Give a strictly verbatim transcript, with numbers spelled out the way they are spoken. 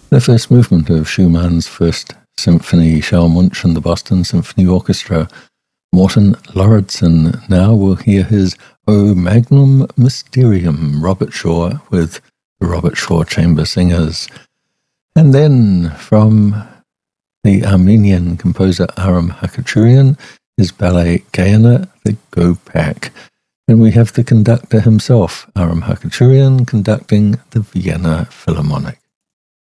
The first movement of Schumann's First Symphony, Charles Munch and the Boston Symphony Orchestra. Morten Lauridsen now will hear his O Magnum Mysterium, Robert Shaw with the Robert Shaw Chamber Singers. And then from the Armenian composer Aram Khachaturian, his ballet Gayana, the Gopak. And we have the conductor himself, Aram Khachaturian, conducting the Vienna Philharmonic.